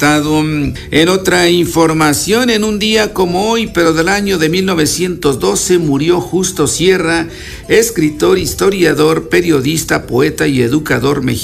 estado. En otra información, en un día como hoy, pero del año de 1912, murió Justo Sierra, escritor, historiador, periodista, poeta y educador mexicano.